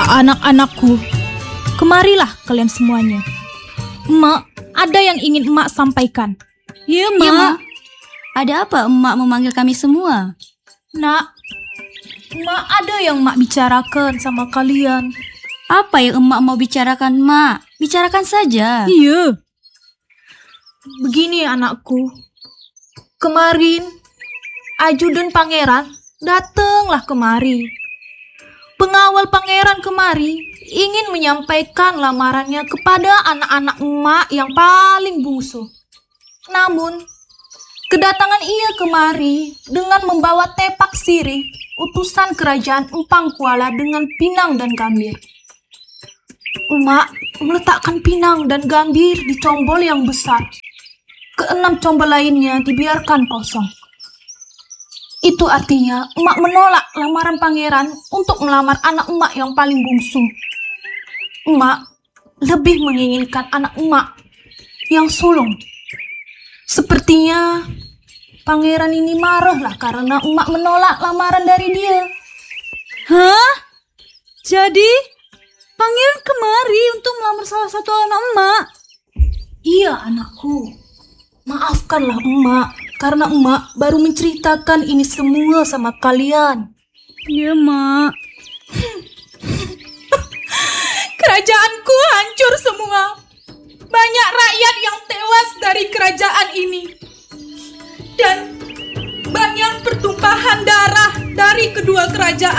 Anak-anakku, kemarilah kalian semuanya. Emak, ada yang ingin emak sampaikan. Ya, Iya, Mak. Mak. Ada apa emak memanggil kami semua? Nak, emak ada yang emak bicarakan sama kalian. Apa yang emak mau bicarakan, Mak? Bicarakan saja. Iya. Begini anakku, kemarin Aju dan Pangeran datanglah kemari. Pengawal Pangeran kemari ingin menyampaikan lamarannya kepada anak-anak emak yang paling bungsu. Namun, kedatangan ia kemari dengan membawa tepak sirih, utusan kerajaan Empang Kuala dengan pinang dan gambir. Emak meletakkan pinang dan gambir di combol yang besar. Keenam combol lainnya dibiarkan kosong. Itu artinya emak menolak lamaran pangeran untuk melamar anak emak yang paling bungsu. Emak lebih menginginkan anak emak yang sulung. Sepertinya pangeran ini marahlah karena emak menolak lamaran dari dia. Hah? Jadi, pangeran kemari untuk melamar salah satu anak emak? Iya anakku, maafkanlah emak karena emak baru menceritakan ini semua sama kalian. Iya, Mak. Kerajaanku hancur semua. Banyak rakyat yang tewas dari kerajaan ini. Dan banyak pertumpahan darah dari kedua kerajaan.